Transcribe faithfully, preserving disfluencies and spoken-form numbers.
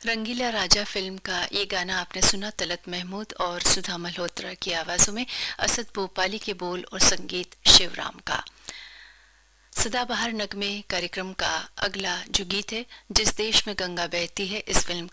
रंगीला राजा film का ये गाना आपने सुना तलत महमूद और सुधा मल्होत्रा की आवाजों में, असद भोपाली के बोल और संगीत शिवराम का। सदाबहार नगमे कार्यक्रम का अगला जो गीत है, जिस देश में गंगा बहती है, इस फिल्म